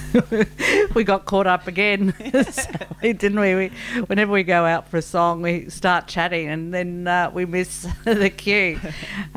we got caught up again, didn't we? Whenever we go out for a song, we start chatting and then we miss the cue.